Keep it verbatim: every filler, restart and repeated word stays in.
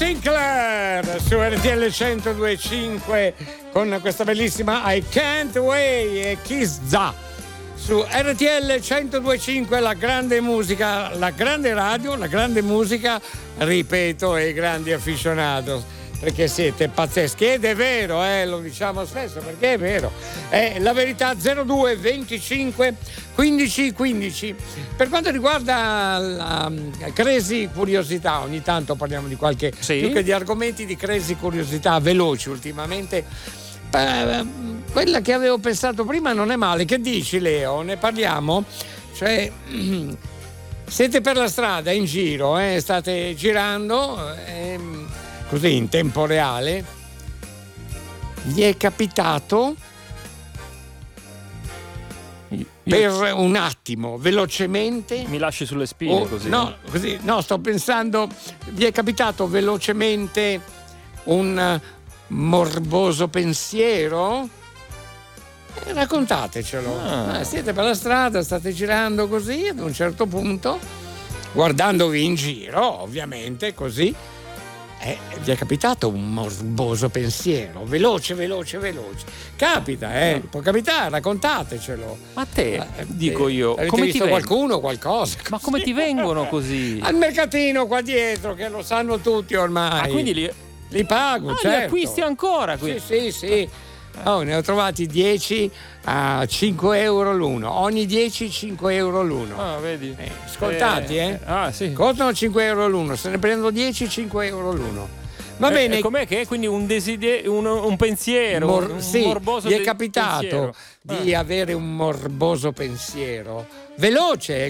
Sinclair su R T L centodue e cinque con questa bellissima I Can't Wait e Kizza su R T L centodue e cinque, la grande musica, la grande radio, la grande musica, ripeto, e i grandi aficionados, perché siete pazzeschi ed è vero, eh, lo diciamo spesso perché è vero. È la verità. Zero due venticinque quindici quindici. Per quanto riguarda la crazy curiosità, ogni tanto parliamo di qualche, sì, più che di argomenti di crazy curiosità veloci ultimamente. Eh, quella che avevo pensato prima non è male. Che dici, Leo? Ne parliamo? Cioè, siete per la strada in giro, eh, state girando, eh, così in tempo reale, vi è capitato io, per un attimo, velocemente, mi lasci sulle spine, oh, così no, così no, sto pensando, vi è capitato velocemente un morboso pensiero? Eh, raccontatecelo. Ah. Eh, siete per la strada, state girando così, ad un certo punto, guardandovi in giro, ovviamente, così, eh, vi è capitato un morboso pensiero, veloce, veloce, veloce. Capita, eh, può capitare, raccontatecelo. Ma te, Eh, dico io, avete come visto ti veng- qualcuno, qualcosa? Ma come ti vengono così? Al mercatino qua dietro, che lo sanno tutti ormai. Ah, quindi li, li pago, ah, certo. li acquisti ancora qui? Sì, sì, sì. Oh, ne ho trovati dieci a cinque euro l'uno. Ogni dieci, cinque euro l'uno. Ah, vedi? Eh, scontati, eh? eh? Ah, sì. Costano cinque euro l'uno. Se ne prendo dieci, cinque euro l'uno. Va Eh, bene. e com'è che è? Quindi un desiderio, un, un pensiero, Mor- un sì, morboso mi è de- capitato pensiero. di Ah. avere un morboso pensiero veloce,